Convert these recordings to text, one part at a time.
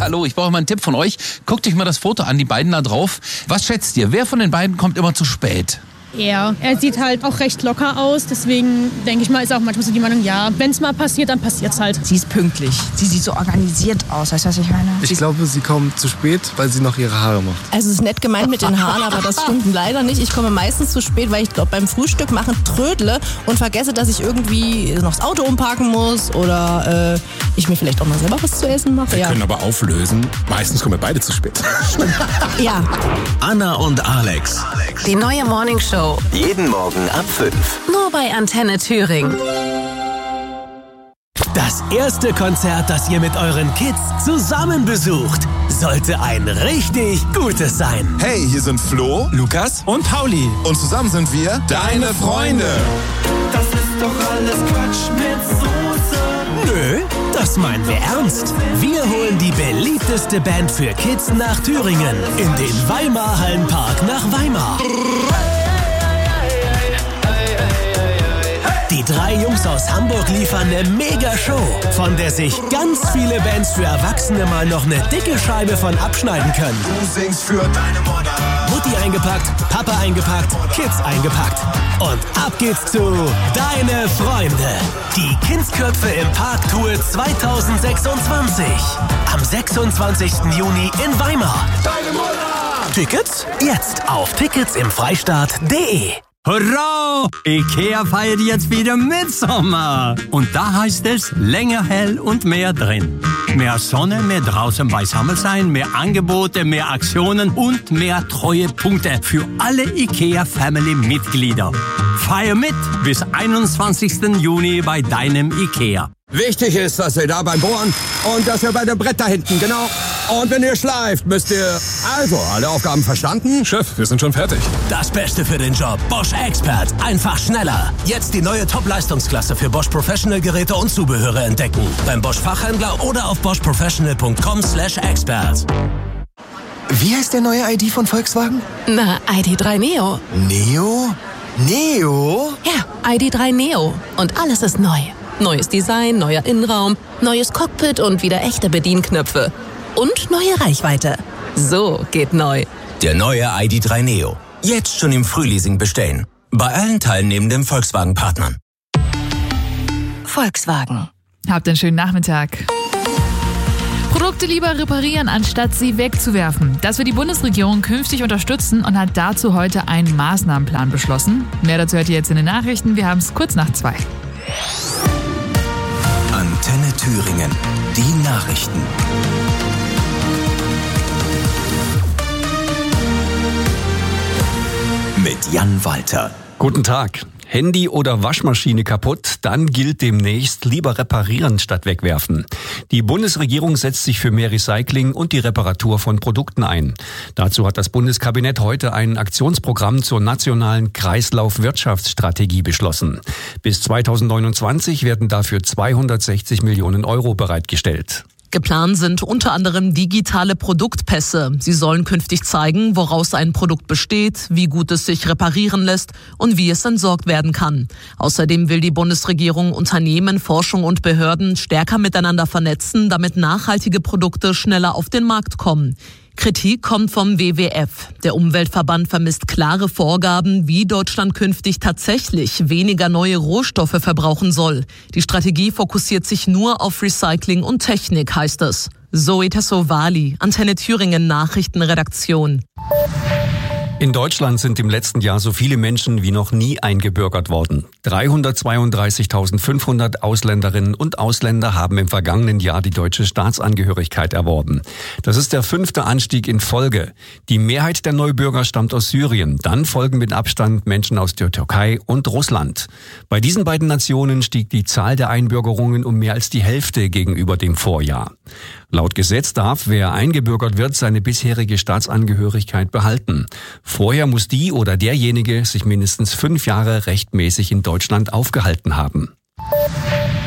Hallo, ich brauche mal einen Tipp von euch. Guckt euch mal das Foto an, die beiden da drauf. Was schätzt ihr? Wer von den beiden kommt immer zu spät? Er sieht halt auch recht locker aus, deswegen denke ich mal, ist auch manchmal so die Meinung, ja, wenn es mal passiert, dann passiert's halt. Sie ist pünktlich, sie sieht so organisiert aus, weißt du, was ich meine? Ich glaube, sie kommt zu spät, weil sie noch ihre Haare macht. Also es ist nett gemeint mit den Haaren, aber das stimmt leider nicht. Ich komme meistens zu spät, weil ich glaube beim Frühstück machen trödle und vergesse, dass ich irgendwie noch das Auto umparken muss oder ich mir vielleicht auch mal selber was zu essen mache. Wir können aber auflösen, meistens kommen wir beide zu spät. Ja. Anna und Alex. Die neue Morningshow. Jeden Morgen ab 5. Nur bei Antenne Thüringen. Das erste Konzert, das ihr mit euren Kids zusammen besucht, sollte ein richtig gutes sein. Hey, hier sind Flo, Lukas und Pauli. und zusammen sind wir deine Freunde. Das ist doch alles Quatsch mit Soße. Nö, das meinen wir ernst. Wir holen die beliebteste Band für Kids nach Thüringen in den Weimar Hallenpark nach Weimar. Die 3 Jungs aus Hamburg liefern eine Mega-Show, von der sich ganz viele Bands für Erwachsene mal noch eine dicke Scheibe von abschneiden können. Du singst für deine Mutter. Mutti eingepackt, Papa eingepackt, Kids eingepackt. Und ab geht's zu Deine Freunde. Die Kindsköpfe im Park Tour 2026. Am 26. Juni in Weimar. Deine Mutter! Tickets? Jetzt auf ticketsimfreistaat.de. Hurra! Ikea feiert jetzt wieder Mitsommer. Und da heißt es länger hell und mehr drin. Mehr Sonne, mehr draußen beisammen sein, mehr Angebote, mehr Aktionen und mehr Treuepunkte für alle Ikea-Family-Mitglieder. Feier mit bis 21. Juni bei deinem Ikea. Wichtig ist, dass ihr da beim Bohren und dass ihr bei dem Brett da hinten, genau. Und wenn ihr schleift, müsst ihr... Also, alle Aufgaben verstanden? Chef, wir sind schon fertig. Das Beste für den Job. Bosch Expert. Einfach schneller. Jetzt die neue Top-Leistungsklasse für Bosch Professional Geräte und Zubehöre entdecken. Beim Bosch Fachhändler oder auf boschprofessional.com/expert. Wie heißt der neue ID von Volkswagen? Na, ID.3 Neo. Neo? Neo? Ja, ID.3 Neo. Und alles ist neu. Neues Design, neuer Innenraum, neues Cockpit und wieder echte Bedienknöpfe. Und neue Reichweite. So geht neu. Der neue ID.3 Neo. Jetzt schon im Frühleasing bestellen. Bei allen teilnehmenden Volkswagen-Partnern. Volkswagen. Habt einen schönen Nachmittag. Produkte lieber reparieren, anstatt sie wegzuwerfen. Das wird die Bundesregierung künftig unterstützen und hat dazu heute einen Maßnahmenplan beschlossen. Mehr dazu hört ihr jetzt in den Nachrichten. Wir haben es kurz nach 2. Antenne Thüringen. Die Nachrichten. Mit Jan Walter. Guten Tag. Handy oder Waschmaschine kaputt, dann gilt demnächst lieber reparieren statt wegwerfen. Die Bundesregierung setzt sich für mehr Recycling und die Reparatur von Produkten ein. Dazu hat das Bundeskabinett heute ein Aktionsprogramm zur nationalen Kreislaufwirtschaftsstrategie beschlossen. Bis 2029 werden dafür 260 Millionen Euro bereitgestellt. Geplant sind unter anderem digitale Produktpässe. Sie sollen künftig zeigen, woraus ein Produkt besteht, wie gut es sich reparieren lässt und wie es entsorgt werden kann. Außerdem will die Bundesregierung Unternehmen, Forschung und Behörden stärker miteinander vernetzen, damit nachhaltige Produkte schneller auf den Markt kommen. Kritik kommt vom WWF. Der Umweltverband vermisst klare Vorgaben, wie Deutschland künftig tatsächlich weniger neue Rohstoffe verbrauchen soll. Die Strategie fokussiert sich nur auf Recycling und Technik, heißt es. Zoe Tassovali, Antenne Thüringen Nachrichtenredaktion. In Deutschland sind im letzten Jahr so viele Menschen wie noch nie eingebürgert worden. 332.500 Ausländerinnen und Ausländer haben im vergangenen Jahr die deutsche Staatsangehörigkeit erworben. Das ist der 5. Anstieg in Folge. Die Mehrheit der Neubürger stammt aus Syrien. Dann folgen mit Abstand Menschen aus der Türkei und Russland. Bei diesen beiden Nationen stieg die Zahl der Einbürgerungen um mehr als die Hälfte gegenüber dem Vorjahr. Laut Gesetz darf, wer eingebürgert wird, seine bisherige Staatsangehörigkeit behalten. Vorher muss die oder derjenige sich mindestens 5 Jahre rechtmäßig in Deutschland aufgehalten haben.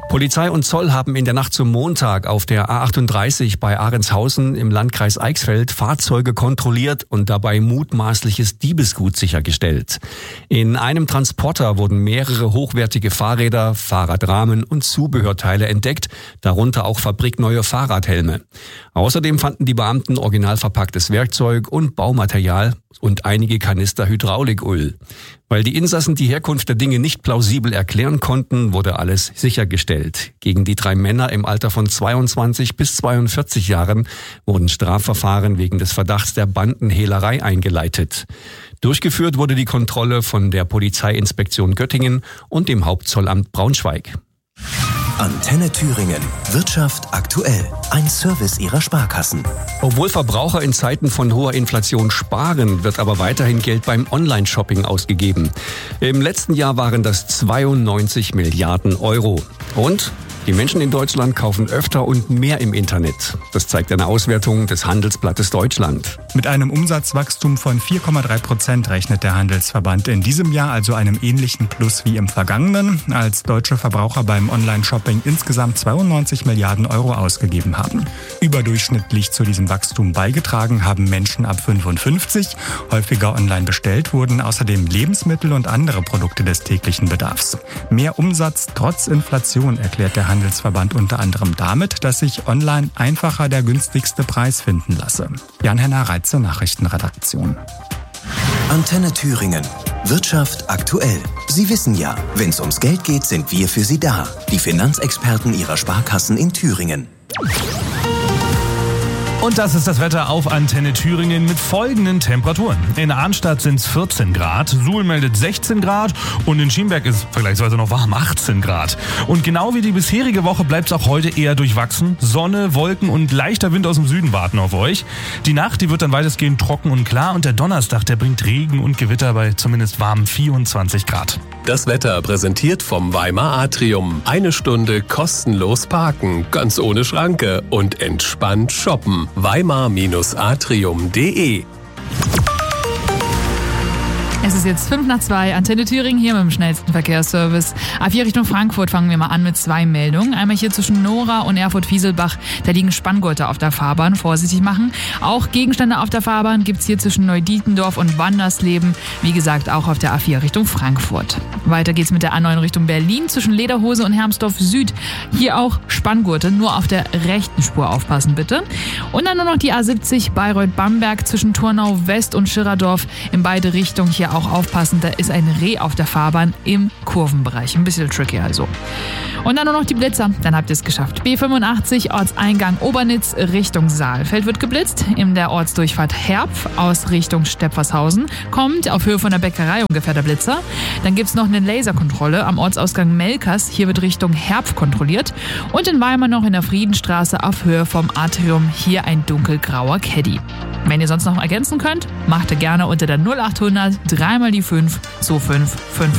Polizei und Zoll haben in der Nacht zum Montag auf der A38 bei Ahrendshausen im Landkreis Eichsfeld Fahrzeuge kontrolliert und dabei mutmaßliches Diebesgut sichergestellt. In einem Transporter wurden mehrere hochwertige Fahrräder, Fahrradrahmen und Zubehörteile entdeckt, darunter auch fabrikneue Fahrradhelme. Außerdem fanden die Beamten original verpacktes Werkzeug und Baumaterial und einige Kanister Hydrauliköl. Weil die Insassen die Herkunft der Dinge nicht plausibel erklären konnten, wurde alles sichergestellt. Gegen die 3 Männer im Alter von 22 bis 42 Jahren wurden Strafverfahren wegen des Verdachts der Bandenhehlerei eingeleitet. Durchgeführt wurde die Kontrolle von der Polizeiinspektion Göttingen und dem Hauptzollamt Braunschweig. Antenne Thüringen. Wirtschaft aktuell. Ein Service Ihrer Sparkassen. Obwohl Verbraucher in Zeiten von hoher Inflation sparen, wird aber weiterhin Geld beim Online-Shopping ausgegeben. Im letzten Jahr waren das 92 Milliarden Euro. Und die Menschen in Deutschland kaufen öfter und mehr im Internet. Das zeigt eine Auswertung des Handelsblattes Deutschland. Mit einem Umsatzwachstum von 4,3% rechnet der Handelsverband in diesem Jahr, also einem ähnlichen Plus wie im vergangenen, als deutsche Verbraucher beim Online-Shopping insgesamt 92 Milliarden Euro ausgegeben haben. Überdurchschnittlich zu diesem Wachstum beigetragen haben Menschen ab 55. Häufiger online bestellt wurden außerdem Lebensmittel und andere Produkte des täglichen Bedarfs. Mehr Umsatz trotz Inflation erklärt der Handelsverband unter anderem damit, dass sich online einfacher der günstigste Preis finden lasse. Jan-Henner Reitze, Nachrichtenredaktion. Antenne Thüringen. Wirtschaft aktuell. Sie wissen ja, wenn es ums Geld geht, sind wir für Sie da. Die Finanzexperten Ihrer Sparkassen in Thüringen. Und das ist das Wetter auf Antenne Thüringen mit folgenden Temperaturen. In Arnstadt sind es 14 Grad, Suhl meldet 16 Grad und in Schiemberg ist vergleichsweise noch warm, 18 Grad. Und genau wie die bisherige Woche bleibt es auch heute eher durchwachsen. Sonne, Wolken und leichter Wind aus dem Süden warten auf euch. Die Nacht, die wird dann weitestgehend trocken und klar und der Donnerstag, der bringt Regen und Gewitter bei zumindest warmen 24 Grad. Das Wetter präsentiert vom Weimar Atrium. 1 Stunde kostenlos parken, ganz ohne Schranke und entspannt shoppen. Weimar-atrium.de. Es ist jetzt 2:05, Antenne Thüringen hier mit dem schnellsten Verkehrsservice. A4 Richtung Frankfurt fangen wir mal an mit 2 Meldungen. Einmal hier zwischen Nora und Erfurt-Fieselbach, da liegen Spanngurte auf der Fahrbahn, vorsichtig machen. Auch Gegenstände auf der Fahrbahn gibt's hier zwischen Neudietendorf und Wandersleben, wie gesagt auch auf der A4 Richtung Frankfurt. Weiter geht's mit der A9 Richtung Berlin zwischen Lederhose und Hermsdorf Süd. Hier auch Spanngurte, nur auf der rechten Spur aufpassen bitte. Und dann nur noch die A70 Bayreuth-Bamberg zwischen Turnau West und Schirradorf in beide Richtungen. Hier auch aufpassen, da ist ein Reh auf der Fahrbahn im Kurvenbereich. Ein bisschen tricky also. Und dann nur noch die Blitzer, dann habt ihr es geschafft. B85 Ortseingang Obernitz Richtung Saalfeld wird geblitzt. In der Ortsdurchfahrt Herpf aus Richtung Stepfershausen kommt auf Höhe von der Bäckerei ungefähr der Blitzer. Dann gibt es noch eine Laserkontrolle am Ortsausgang Melkers. Hier wird Richtung Herpf kontrolliert. Und in Weimar noch in der Friedenstraße auf Höhe vom Atrium hier ein dunkelgrauer Caddy. Wenn ihr sonst noch ergänzen könnt, macht ihr gerne unter der 0800 3 mal die 5 so 5 5.